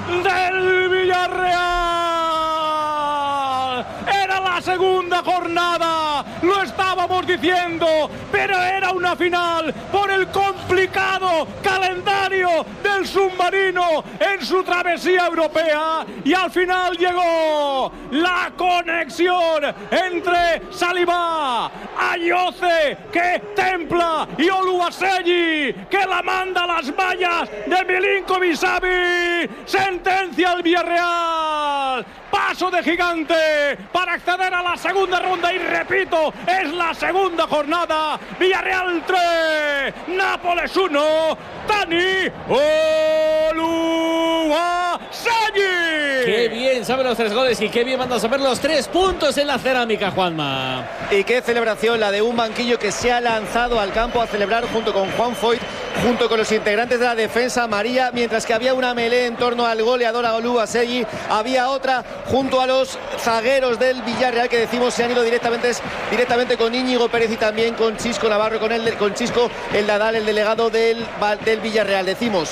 del Villarreal. Era la segunda jornada, lo estábamos diciendo, pero era una final por el complicado calendario del submarino en su travesía europea, y al final llegó la conexión entre Saliba, Ayoce, que templa, y Oluwaseyi, que la manda a las vallas de Milinkovic-Savic. Sentencia al Villarreal. Paso de gigante para acceder a la segunda ronda, y repito, es la segunda jornada. Villarreal 3, Nápoles 1, Dani Oluwaseyi. Qué bien saben los 3 goles y qué bien mandan a saber los 3 puntos en la cerámica, Juanma. Y qué celebración la de un banquillo que se ha lanzado al campo a celebrar junto con Juan Foyt, junto con los integrantes de la defensa amarilla, mientras que había una melé en torno al goleador Oluwaseyi, había otra junto a los zagueros del Villarreal, que decimos se han ido directamente con Íñigo Pérez y también con Chisco Navarro, con Chisco el Dadal, el delegado del Villarreal. Decimos